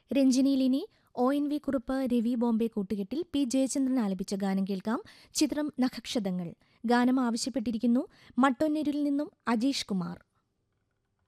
രഞ്ജിനിയിലിനി ONV Kurup Ravi Bombay കൂട്ടുകെട്ടിൽ P Jayachandran ആലപിച്ച ഗാനം കേൾക്കാം. ചിത്രം നഖക്ഷതങ്ങൾ. ഗാനം ആവശ്യപ്പെട്ടിരിക്കുന്നു മട്ടന്നൂരിൽ നിന്നും അജീഷ് കുമാർ.